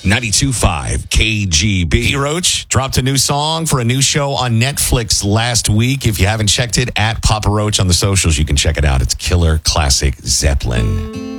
92.5 KGB. P. Roach dropped a new song for a new show on Netflix last week. If you haven't checked it, at Papa Roach on the socials, you can check it out. It's Killer Classic Zeppelin.